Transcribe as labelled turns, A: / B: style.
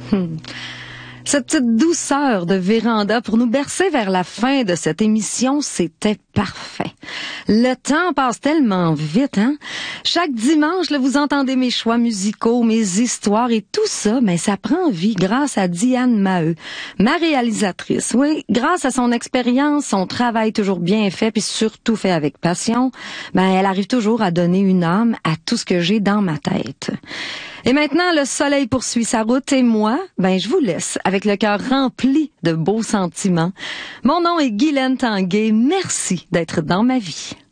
A: Cette petite douceur de Véranda pour nous bercer vers la fin de cette émission, c'était parfait. Le temps passe tellement vite, hein? Chaque dimanche, là, vous entendez mes choix musicaux, mes histoires et tout ça, mais ça prend vie grâce à Diane Maheu, ma réalisatrice. Oui, grâce à son expérience, son travail toujours bien fait, puis surtout fait avec passion, elle arrive toujours à donner une âme à tout ce que j'ai dans ma tête. Et maintenant, le soleil poursuit sa route et moi, je vous laisse avec le cœur rempli de beaux sentiments. Mon nom est Guylaine Tanguay. Merci d'être dans ma vie.